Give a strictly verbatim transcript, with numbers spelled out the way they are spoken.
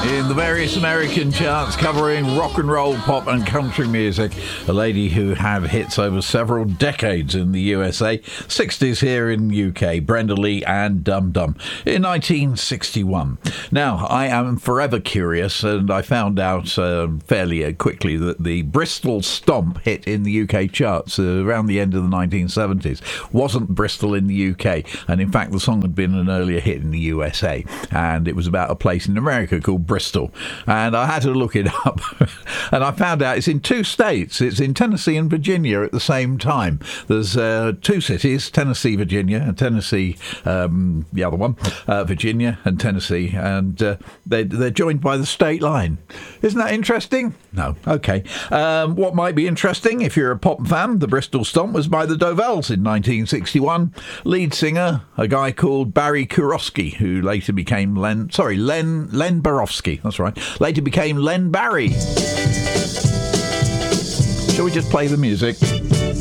In the various American charts covering rock and roll, pop and country music, a lady who had hits over several decades in the U S A, sixties here in the U K, Brenda Lee and Dum Dum in nineteen sixty-one. Now, I am forever curious, and I found out uh, fairly quickly that the Bristol Stomp hit in the U K charts uh, around the end of the nineteen seventies wasn't Bristol in the U K, and in fact the song had been an earlier hit in the U S A, and it was about a place in America called Bristol, and I had to look it up and I found out it's in two states. It's in Tennessee and Virginia at the same time. There's uh, two cities, Tennessee, Virginia, and Tennessee, um, the other one, uh, Virginia and Tennessee, and uh, they, they're joined by the state line. Isn't that interesting? No. Okay. Um, what might be interesting if you're a pop fan, the Bristol Stomp was by the Dovells in nineteen sixty-one. Lead singer, a guy called Barry Kurowski, who later became Len, sorry, Len, Len Barofsky. That's right. Later became Len Barry. Shall we just play the music?